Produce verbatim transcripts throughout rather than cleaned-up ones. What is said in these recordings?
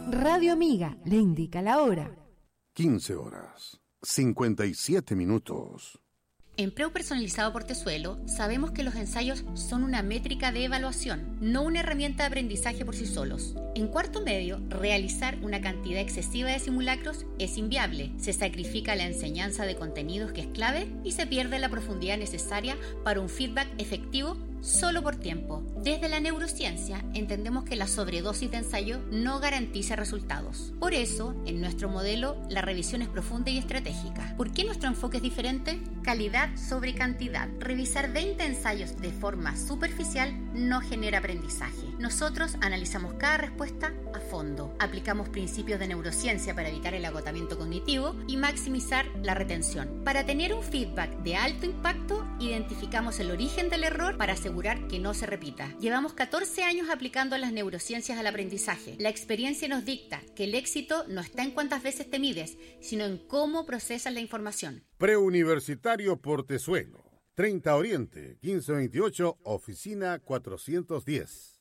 Radio Amiga le indica la hora. quince horas, cincuenta y siete minutos. En Preu Personalizado Portezuelo sabemos que los ensayos son una métrica de evaluación, no una herramienta de aprendizaje por sí solos. En cuarto medio, realizar una cantidad excesiva de simulacros es inviable. Se sacrifica la enseñanza de contenidos que es clave y se pierde la profundidad necesaria para un feedback efectivo solo por tiempo. Desde la neurociencia entendemos que la sobredosis de ensayo no garantiza resultados. Por eso, en nuestro modelo, la revisión es profunda y estratégica. ¿Por qué nuestro enfoque es diferente? Calidad sobre cantidad. Revisar veinte ensayos de forma superficial no genera aprendizaje. Nosotros analizamos cada respuesta a fondo. Aplicamos principios de neurociencia para evitar el agotamiento cognitivo y maximizar la retención. Para tener un feedback de alto impacto, identificamos el origen del error para asegurar que no se repita. Llevamos catorce años aplicando las neurociencias al aprendizaje. La experiencia nos dicta que el éxito no está en cuántas veces te mides, sino en cómo procesas la información. Preuniversitario Portezuelo, treinta Oriente, quince veintiocho, oficina cuatrocientos diez.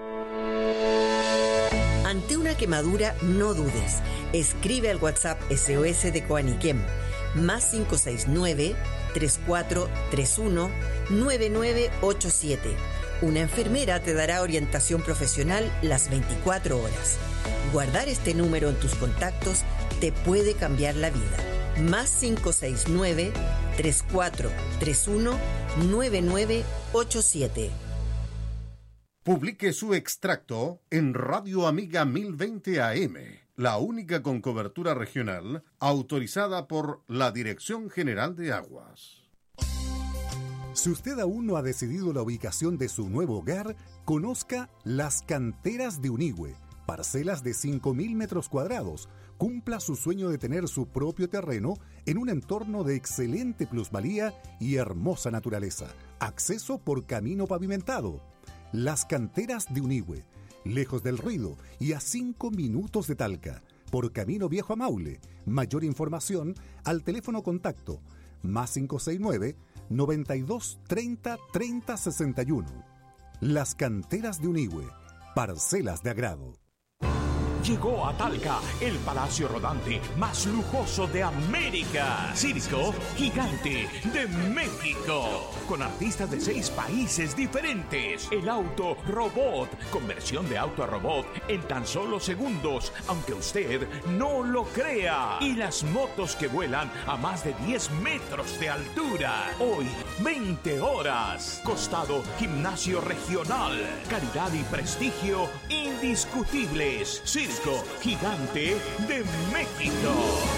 Ante una quemadura, no dudes. Escribe al WhatsApp S O S de Coaniquem, más cinco seis nueve, tres cuatro tres uno, nueve nueve ocho siete. Una enfermera te dará orientación profesional las veinticuatro horas. Guardar este número en tus contactos te puede cambiar la vida. Más cinco seis nueve, tres cuatro tres uno, nueve nueve ocho siete. Publique su extracto en Radio Amiga mil veinte A M, la única con cobertura regional autorizada por la Dirección General de Aguas. Si usted aún no ha decidido la ubicación de su nuevo hogar, conozca Las Canteras de Unigüe, parcelas de cinco mil metros cuadrados. Cumpla su sueño de tener su propio terreno en un entorno de excelente plusvalía y hermosa naturaleza. Acceso por camino pavimentado. Las Canteras de Unigüe, lejos del ruido y a cinco minutos de Talca, por camino viejo a Maule. Mayor información al teléfono contacto más cinco seis nueve, noventa y dos, treinta, treinta, sesenta y uno. Las Canteras de Unigüe, parcelas de agrado. Llegó a Talca el palacio rodante más lujoso de América. Circo Gigante de México. Con artistas de seis países diferentes. El auto robot. Conversión de auto a robot en tan solo segundos, aunque usted no lo crea. Y las motos que vuelan a más de diez metros de altura. Hoy, veinte horas. Costado Gimnasio Regional. Calidad y prestigio indiscutibles. Circo Gigante de México.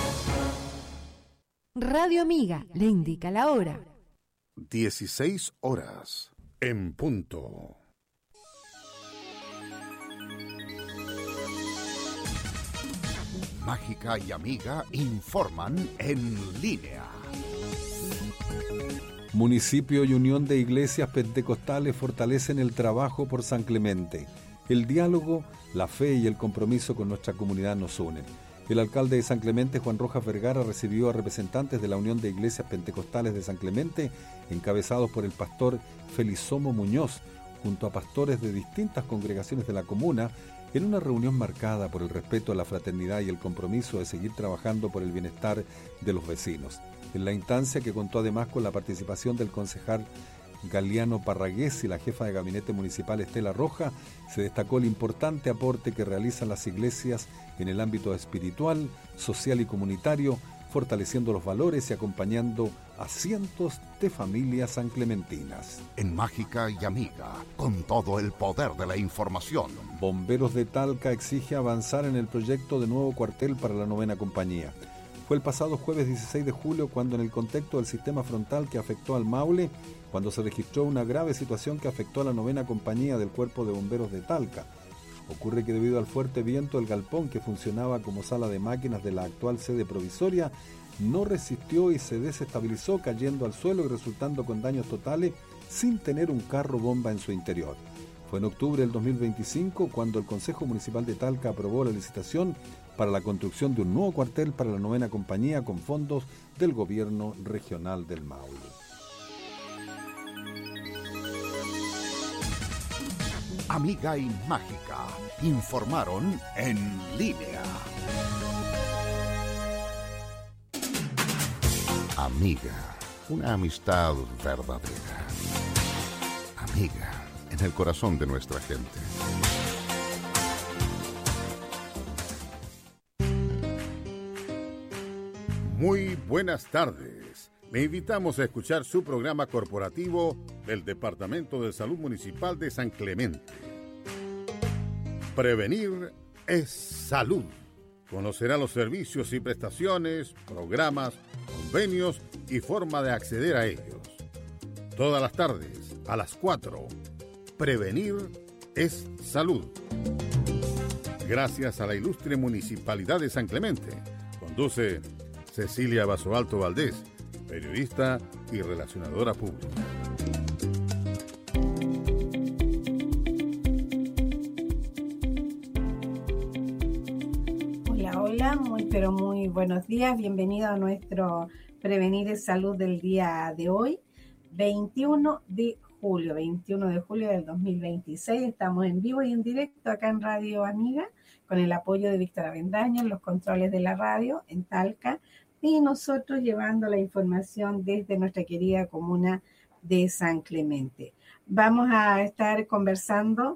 Radio Amiga le indica la hora. dieciséis horas en punto. Mágica y Amiga informan en línea. Municipio y Unión de Iglesias Pentecostales fortalecen el trabajo por San Clemente. El diálogo, la fe y el compromiso con nuestra comunidad nos unen. El alcalde de San Clemente, Juan Rojas Vergara, recibió a representantes de la Unión de Iglesias Pentecostales de San Clemente, encabezados por el pastor Felisomo Muñoz, junto a pastores de distintas congregaciones de la comuna, en una reunión marcada por el respeto a la fraternidad y el compromiso de seguir trabajando por el bienestar de los vecinos. En la instancia, que contó además con la participación del concejal Galiano Parragués y la jefa de gabinete municipal Estela Roja, se destacó el importante aporte que realizan las iglesias en el ámbito espiritual, social y comunitario, fortaleciendo los valores y acompañando a cientos de familias sanclementinas. En Mágica y Amiga, con todo el poder de la información. Bomberos de Talca exige avanzar en el proyecto de nuevo cuartel para la novena compañía. Fue el pasado jueves dieciséis de julio cuando, en el contexto del sistema frontal que afectó al Maule, cuando se registró una grave situación que afectó a la novena compañía del Cuerpo de Bomberos de Talca. Ocurre que debido al fuerte viento, el galpón, que funcionaba como sala de máquinas de la actual sede provisoria, no resistió y se desestabilizó, cayendo al suelo y resultando con daños totales sin tener un carro bomba en su interior. Fue en octubre del dos mil veinticinco cuando el Consejo Municipal de Talca aprobó la licitación para la construcción de un nuevo cuartel para la novena compañía con fondos del Gobierno Regional del Maule. Amiga y Mágica informaron en línea. Amiga, una amistad verdadera. Amiga, en el corazón de nuestra gente. Muy buenas tardes. Le invitamos a escuchar su programa corporativo del Departamento de Salud Municipal de San Clemente. Prevenir es salud. Conocerá los servicios y prestaciones, programas, convenios y forma de acceder a ellos. Todas las tardes, a las cuatro. Prevenir es salud. Gracias a la ilustre Municipalidad de San Clemente. Conduce Cecilia Basoalto Valdés, periodista y relacionadora pública. Hola, hola, muy pero muy buenos días. Bienvenido a nuestro Prevenir es Salud del día de hoy, veintiuno de julio, veintiuno de julio del dos mil veintiséis. Estamos en vivo y en directo acá en Radio Amiga, con el apoyo de Víctor Avendaño en los controles de la radio en Talca, y nosotros llevando la información desde nuestra querida comuna de San Clemente. Vamos a estar conversando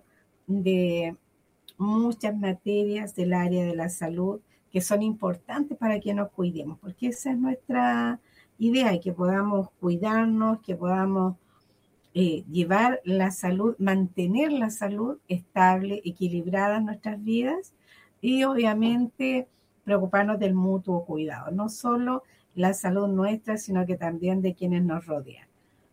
de muchas materias del área de la salud que son importantes para que nos cuidemos, porque esa es nuestra idea, que podamos cuidarnos, que podamos eh, llevar la salud, mantener la salud estable, equilibrada en nuestras vidas y obviamente preocuparnos del mutuo cuidado, no solo la salud nuestra, sino que también de quienes nos rodean.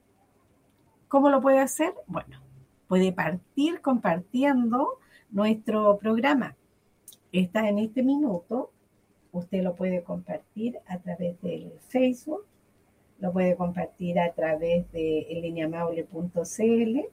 ¿Cómo lo puede hacer? Bueno, puede partir compartiendo nuestro programa. Está en este minuto, usted lo puede compartir a través del Facebook, lo puede compartir a través de en línea amable punto c l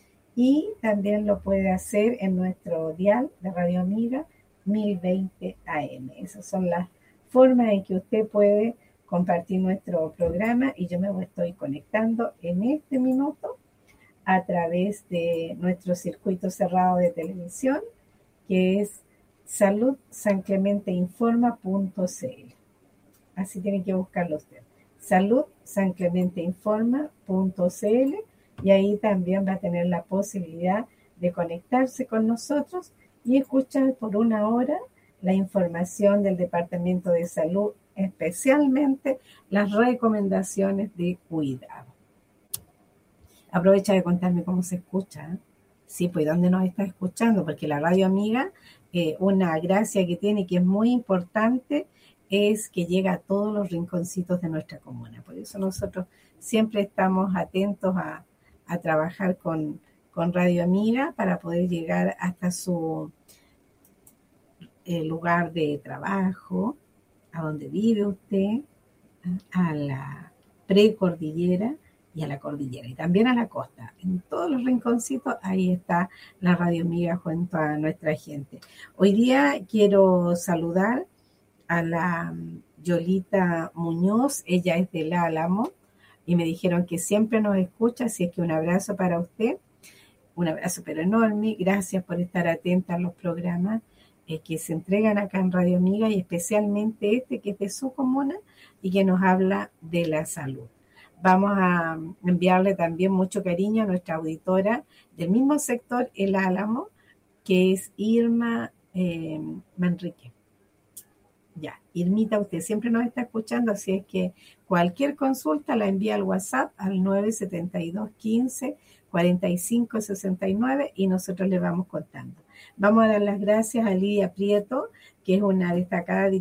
y también lo puede hacer en nuestro dial de Radio Amiga mil veinte A M. Esas son las formas en que usted puede compartir nuestro programa y yo me estoy conectando en este minuto a través de nuestro circuito cerrado de televisión, que es salud san clemente informa punto c l. Así tiene que buscarlo usted. salud san clemente informa punto c l y ahí también va a tener la posibilidad de conectarse con nosotros y escuchar por una hora la información del Departamento de Salud, especialmente las recomendaciones de cuidado. Aprovecha de contarme cómo se escucha, ¿eh? Sí, pues ¿dónde nos está escuchando? Porque la Radio Amiga, eh, una gracia que tiene que es muy importante, es que llega a todos los rinconcitos de nuestra comuna. Por eso nosotros siempre estamos atentos a, a trabajar con, con Radio Amiga para poder llegar hasta su eh, lugar de trabajo, a donde vive usted, a la precordillera y a la cordillera, y también a la costa. En todos los rinconcitos, ahí está la Radio Amiga junto a nuestra gente. Hoy día quiero saludar a la Yolita Muñoz, ella es del Álamo, y me dijeron que siempre nos escucha, así es que un abrazo para usted, un abrazo pero enorme, gracias por estar atenta a los programas eh, que se entregan acá en Radio Amiga, y especialmente este que es de su comuna y que nos habla de la salud. Vamos a enviarle también mucho cariño a nuestra auditora del mismo sector, El Álamo, que es Irma eh, Manrique. Ya, Irmita, usted siempre nos está escuchando, así es que cualquier consulta la envía al WhatsApp al nueve siete dos, quince, cuarenta y cinco, sesenta y nueve y nosotros le vamos contando. Vamos a dar las gracias a Lidia Prieto, que es una destacada